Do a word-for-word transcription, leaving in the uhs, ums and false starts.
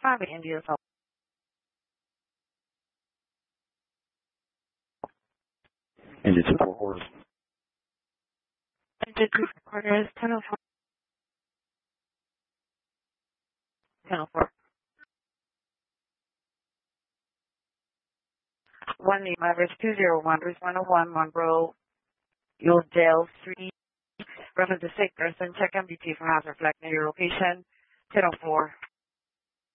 five India South. India two four four. India two four four is ten oh four. ten oh four. One name address two zero one one oh one Monroe, Yodale Street. Reference to sick person. Check M D T for hazard flag near your location. ten oh four.